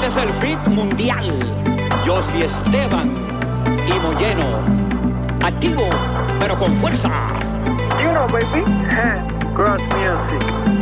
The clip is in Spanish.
Este es el hit mundial. Josie Esteban y Molleno. Activo, pero con fuerza. You know, baby. Cross Music.